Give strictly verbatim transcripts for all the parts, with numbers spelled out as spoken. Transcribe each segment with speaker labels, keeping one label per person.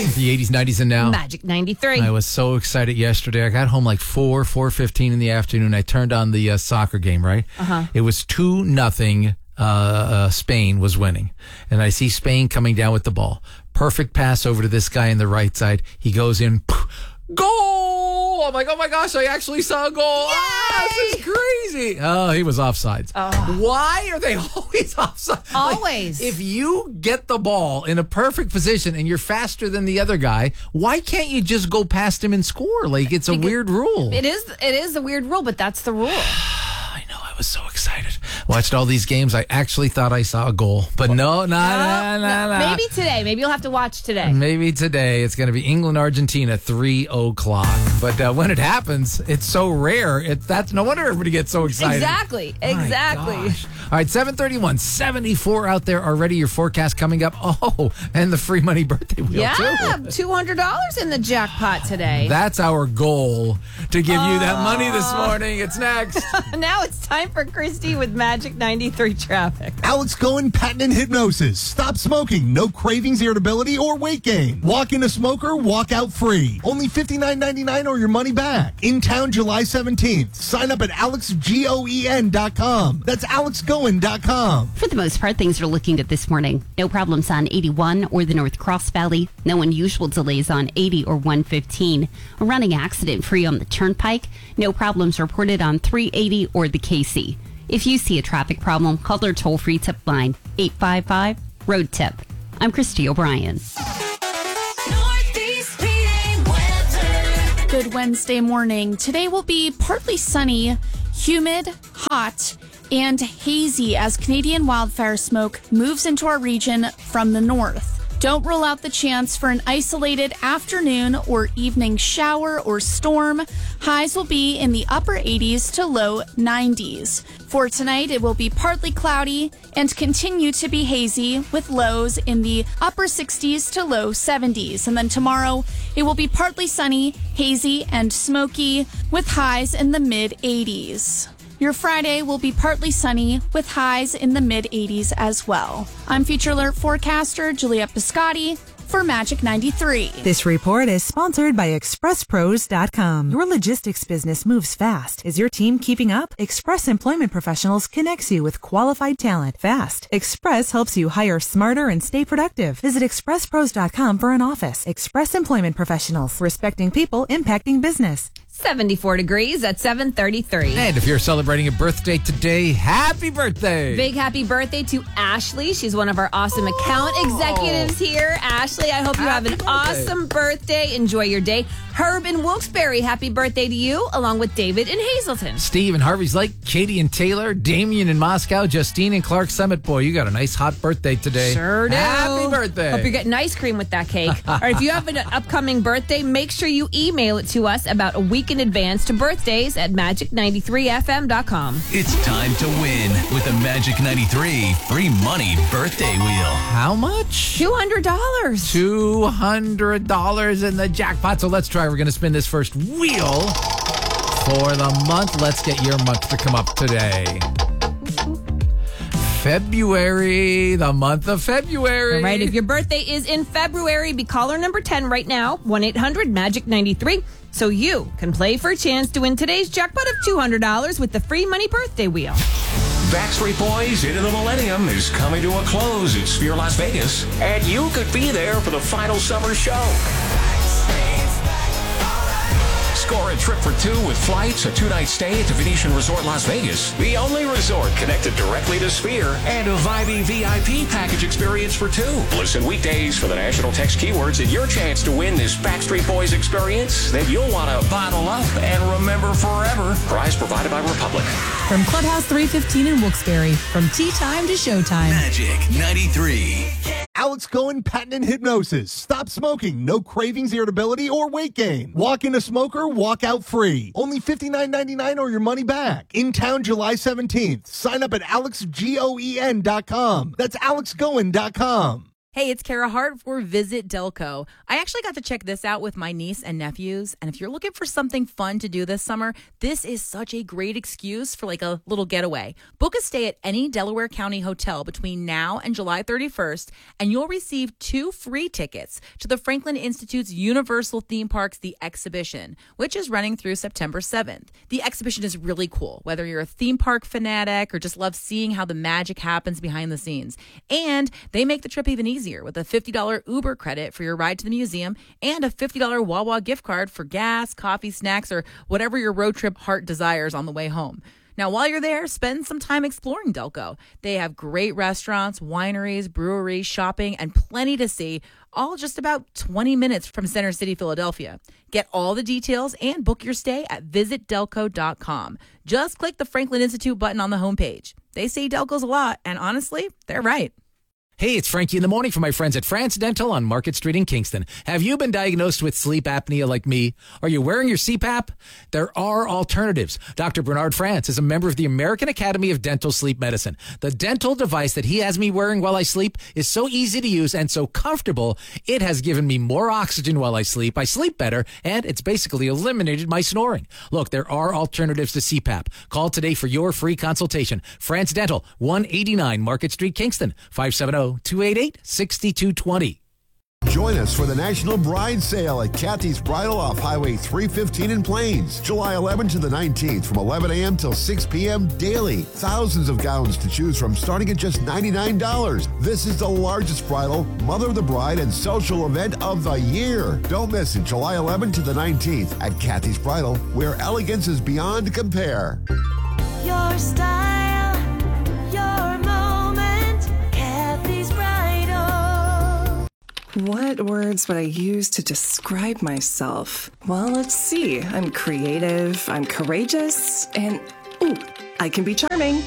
Speaker 1: The eighties, nineties, and now.
Speaker 2: Magic ninety-three.
Speaker 1: I was so excited yesterday. I got home like four, four fifteen in the afternoon. I turned on the uh, soccer game, right?
Speaker 2: Uh-huh.
Speaker 1: It was two nothing. Uh, uh, Spain was winning. And I see Spain coming down with the ball. Perfect pass over to this guy on the right side. He goes in. Goal! I'm like, oh my gosh, I actually saw a goal. Ah, this is crazy. Oh, he was offsides.
Speaker 2: Oh.
Speaker 1: Why are they always offside?
Speaker 2: Always.
Speaker 1: Like, if you get the ball in a perfect position and you're faster than the other guy, why can't you just go past him and score? Like, it's a
Speaker 2: Because
Speaker 1: weird rule.
Speaker 2: It is It is a weird rule, but that's the rule.
Speaker 1: I know. I was so excited. Watched all these games. I actually thought I saw a goal. But no, no, no, no, no.
Speaker 2: Maybe today. Maybe you'll have to watch today.
Speaker 1: Maybe today. It's going to be England-Argentina, three o'clock. But uh, when it happens, it's so rare. It, that's no wonder everybody gets so excited.
Speaker 2: Exactly.
Speaker 1: My
Speaker 2: Exactly.
Speaker 1: gosh. All right, seven thirty-one, seventy-four out there already. Your forecast coming up. Oh, and the free money birthday wheel,
Speaker 2: Yeah,
Speaker 1: too.
Speaker 2: two hundred dollars in the jackpot today.
Speaker 1: That's our goal, to give you that money this morning. It's next.
Speaker 2: Now it's time for Christy with Magic ninety-three traffic.
Speaker 3: Alex Cohen, patent and hypnosis. Stop smoking. No cravings, irritability, or weight gain. Walk in a smoker, walk out free. Only fifty-nine ninety-nine or your money back. In town July seventeenth. Sign up at alex goen dot com. That's alex goen dot com.
Speaker 4: For the most part, things are looking good this morning. No problems on eighty-one or the North Cross Valley. No unusual delays on eighty or one fifteen. Running accident-free on the Turnpike. No problems reported on three eighty or the K C. If you see a traffic problem, call their toll-free tip line, eight five five, road tip. I'm Christy O'Brien.
Speaker 5: Northeast P A weather. Good Wednesday morning. Today will be partly sunny, humid, hot, and hazy as Canadian wildfire smoke moves into our region from the north. Don't rule out the chance for an isolated afternoon or evening shower or storm. Highs will be in the upper eighties to low nineties. For tonight, it will be partly cloudy and continue to be hazy with lows in the upper sixties to low seventies. And then tomorrow, it will be partly sunny, hazy, and smoky with highs in the mid eighties. Your Friday will be partly sunny with highs in the mid eighties as well. I'm Future Alert forecaster Juliette Biscotti for Magic ninety-three.
Speaker 6: This report is sponsored by express pros dot com. Your logistics business moves fast. Is your team keeping up? Express Employment Professionals connects you with qualified talent fast. Express helps you hire smarter and stay productive. Visit express pros dot com for an office. Express Employment Professionals, respecting people, impacting business.
Speaker 2: seventy-four degrees at seven thirty-three.
Speaker 1: And if you're celebrating a birthday today, happy birthday.
Speaker 2: Big happy birthday to Ashley. She's one of our awesome account executives here. Ashley, I hope you have
Speaker 1: Happy
Speaker 2: an
Speaker 1: birthday.
Speaker 2: awesome birthday. Enjoy your day. Herb in Wilkes-Barre, happy birthday to you, along with David in Hazleton.
Speaker 1: Steve and Harvey's Lake, Katie and Taylor, Damien in Moscow, Justine and Clark Summit. Boy, you got a nice hot birthday today.
Speaker 2: Sure do.
Speaker 1: Happy birthday.
Speaker 2: Hope you're getting ice cream with that cake. Or if you have an upcoming birthday, make sure you email it to us about a week in advance to birthdays at magic ninety-three f m dot com.
Speaker 7: It's time to win with the Magic ninety-three free money birthday wheel.
Speaker 1: How much?
Speaker 2: two hundred dollars.
Speaker 1: two hundred dollars in the jackpot. So let's try. We're going to spin this first wheel for the month. Let's get your month to come up today. February, the month of February.
Speaker 2: All right, if your birthday is in February, be caller number ten right now, one eight hundred magic ninety-three, so you can play for a chance to win today's jackpot of two hundred dollars with the free money birthday wheel.
Speaker 8: Backstreet Boys Into the Millennium is coming to a close at Sphere Las Vegas, and you could be there for the final summer show. Score a trip for two with flights, a two-night stay at the Venetian Resort Las Vegas, the only resort connected directly to Sphere, and a vibing V I P package experience for two. Listen weekdays for the national text keywords and your chance to win this Backstreet Boys experience that you'll want to bottle up and remember forever. Prize provided by Republic.
Speaker 9: From Clubhouse three fifteen in Wilkes-Barre, from tea time to showtime.
Speaker 7: Magic ninety-three.
Speaker 3: Alex Cohen, patent and hypnosis. Stop smoking. No cravings, irritability, or weight gain. Walk in a smoker, walk out free. Only fifty-nine ninety-nine or your money back. In town July seventeenth. Sign up at alex goen dot com. That's alex goen dot com.
Speaker 10: Hey, it's Kara Hart for Visit Delco. I actually got to check this out with my niece and nephews, and if you're looking for something fun to do this summer, this is such a great excuse for like a little getaway. Book a stay at any Delaware County hotel between now and July thirty-first, and you'll receive two free tickets to the Franklin Institute's Universal Theme Parks The Exhibition, which is running through September seventh. The exhibition is really cool, whether you're a theme park fanatic or just love seeing how the magic happens behind the scenes. And they make the trip even easier with a fifty dollars Uber credit for your ride to the museum and a fifty dollars Wawa gift card for gas, coffee, snacks, or whatever your road trip heart desires on the way home. Now, while you're there, spend some time exploring Delco. They have great restaurants, wineries, breweries, shopping, and plenty to see, all just about twenty minutes from Center City, Philadelphia. Get all the details and book your stay at visit delco dot com. Just click the Franklin Institute button on the homepage. They say Delco's a lot, and honestly, they're right.
Speaker 1: Hey, it's Frankie in the morning from my friends at France Dental on Market Street in Kingston. Have you been diagnosed with sleep apnea like me? Are you wearing your C PAP? There are alternatives. Doctor Bernard France is a member of the American Academy of Dental Sleep Medicine. The dental device that he has me wearing while I sleep is so easy to use and so comfortable, it has given me more oxygen while I sleep. I sleep better, and it's basically eliminated my snoring. Look, there are alternatives to C PAP. Call today for your free consultation. France Dental, one eighty-nine Market Street, Kingston, five seven zero, two eight eight, six two two zero.
Speaker 11: Join us for the National Bride Sale at Kathy's Bridal off Highway three fifteen in Plains. July eleventh to the nineteenth from eleven a.m. till six p.m. daily. Thousands of gowns to choose from starting at just ninety-nine dollars. This is the largest bridal, mother of the bride, and social event of the year. Don't miss it, July eleventh to the nineteenth at Kathy's Bridal, where elegance is beyond compare.
Speaker 12: Your style, your moment, Kathy's Bridal.
Speaker 13: What words would I use to describe myself? Well, let's see. I'm creative, I'm courageous, and ooh, I can be charming.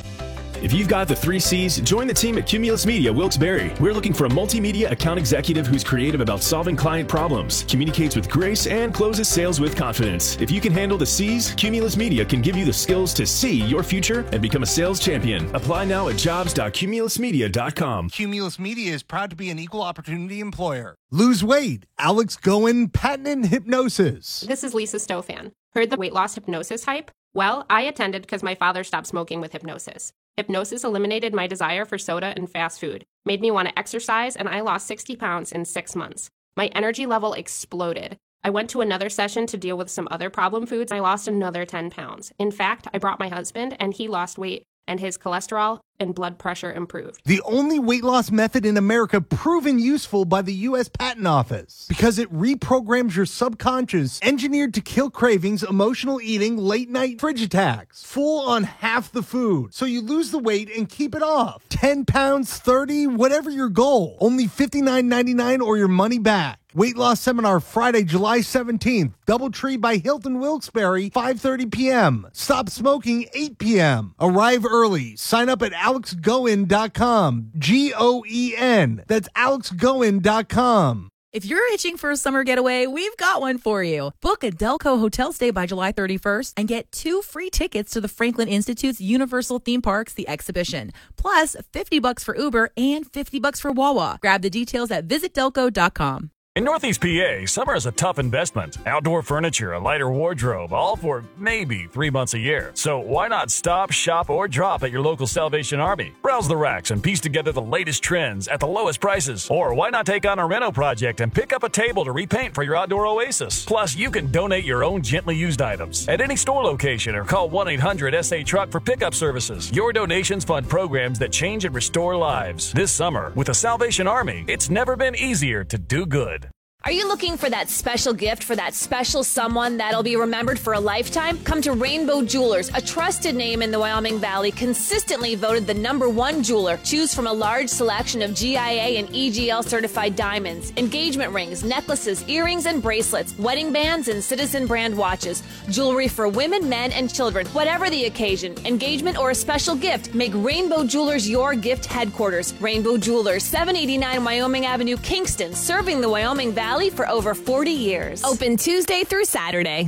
Speaker 14: If you've got the three C's, join the team at Cumulus Media Wilkes-Barre. We're looking for a multimedia account executive who's creative about solving client problems, communicates with grace, and closes sales with confidence. If you can handle the C's, Cumulus Media can give you the skills to see your future and become a sales champion. Apply now at jobs dot cumulus media dot com.
Speaker 3: Cumulus Media is proud to be an equal opportunity employer. Lose weight. Alex Goen, patented hypnosis.
Speaker 15: This is Lisa Stofan. Heard the weight loss hypnosis hype? Well, I attended because my father stopped smoking with hypnosis. Hypnosis eliminated my desire for soda and fast food, made me want to exercise, and I lost sixty pounds in six months. My energy level exploded. I went to another session to deal with some other problem foods. I lost another ten pounds. In fact, I brought my husband, and he lost weight, and his cholesterol and blood pressure improved.
Speaker 3: The only weight loss method in America proven useful by the U S Patent Office because it reprograms your subconscious, engineered to kill cravings, emotional eating, late night fridge attacks, full on half the food. So you lose the weight and keep it off. ten pounds, thirty, whatever your goal. Only fifty-nine ninety-nine or your money back. Weight loss seminar Friday, July seventeenth. Doubletree by Hilton Wilkes-Barre, five thirty p.m. Stop smoking, eight p.m. Arrive early. Sign up at alex goen dot com. G O E N. That's alex goen dot com.
Speaker 10: If you're itching for a summer getaway, we've got one for you. Book a Delco hotel stay by July thirty-first and get two free tickets to the Franklin Institute's Universal Theme Parks The Exhibition. Plus fifty bucks for Uber and fifty bucks for Wawa. Grab the details at visit delco dot com.
Speaker 16: In Northeast P A, summer is a tough investment. Outdoor furniture, a lighter wardrobe, all for maybe three months a year. So why not stop, shop, or drop at your local Salvation Army? Browse the racks and piece together the latest trends at the lowest prices. Or why not take on a reno project and pick up a table to repaint for your outdoor oasis? Plus, you can donate your own gently used items at any store location or call one eight hundred S A Truck for pickup services. Your donations fund programs that change and restore lives. This summer, with the Salvation Army, it's never been easier to do good.
Speaker 2: Are you looking for that special gift for that special someone that'll be remembered for a lifetime? Come to Rainbow Jewelers, a trusted name in the Wyoming Valley, consistently voted the number one jeweler. Choose from a large selection of G I A and E G L certified diamonds, engagement rings, necklaces, earrings, and bracelets, wedding bands, and Citizen brand watches. Jewelry for women, men, and children. Whatever the occasion, engagement or a special gift, make Rainbow Jewelers your gift headquarters. Rainbow Jewelers, seven eighty-nine Wyoming Avenue, Kingston, serving the Wyoming Valley for over forty years. Open Tuesday through Saturday.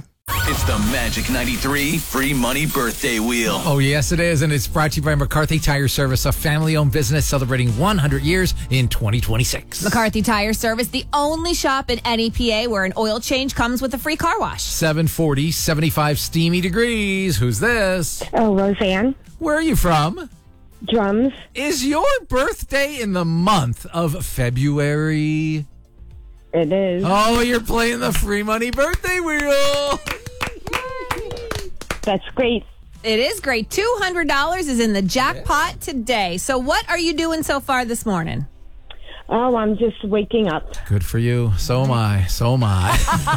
Speaker 7: It's the Magic ninety-three Free Money Birthday Wheel.
Speaker 1: Oh, yes, it is. And it's brought to you by McCarthy Tire Service, a family-owned business celebrating one hundred years in twenty twenty-six.
Speaker 2: McCarthy Tire Service, the only shop in N E P A where an oil change comes with a free car wash.
Speaker 1: seven forty, seventy-five steamy degrees. Who's this?
Speaker 17: Oh, Roseanne.
Speaker 1: Where are you from?
Speaker 17: Drums.
Speaker 1: Is your birthday in the month of February?
Speaker 17: It is.
Speaker 1: Oh, you're playing the Free Money Birthday Wheel.
Speaker 17: That's great.
Speaker 2: It is great. two hundred dollars is in the jackpot today. So what are you doing so far this morning?
Speaker 17: Oh, I'm just waking up.
Speaker 1: Good for you. So am I. So am I.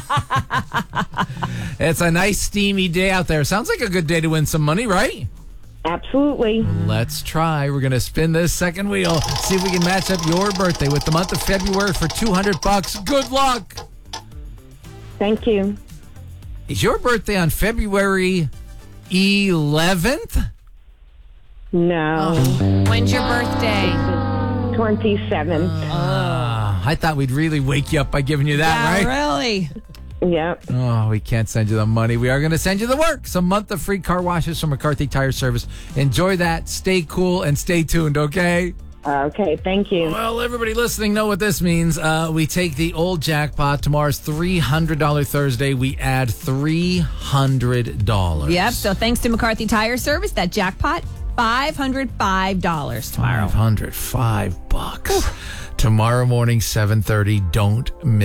Speaker 1: It's a nice steamy day out there. Sounds like a good day to win some money, right?
Speaker 17: Absolutely.
Speaker 1: Let's try. We're going to spin this second wheel. See if we can match up your birthday with the month of February for two hundred bucks. Good luck.
Speaker 17: Thank you.
Speaker 1: Is your birthday on February eleventh?
Speaker 17: No.
Speaker 2: When's your birthday?
Speaker 17: twenty-seventh.
Speaker 1: Uh, I thought we'd really wake you up by giving you that,
Speaker 2: yeah,
Speaker 1: right?
Speaker 2: Really?
Speaker 17: Yep.
Speaker 1: Oh, we can't send you the money. We are going to send you the work. Some month of free car washes from McCarthy Tire Service. Enjoy that. Stay cool and stay tuned, okay?
Speaker 17: Okay, thank you.
Speaker 1: Well, everybody listening know what this means. Uh, we take the old jackpot. Tomorrow's three hundred dollars Thursday. We add three hundred dollars.
Speaker 2: Yep. So thanks to McCarthy Tire Service, that jackpot, five hundred five dollars tomorrow.
Speaker 1: five hundred five bucks. Tomorrow morning, seven thirty. Don't miss.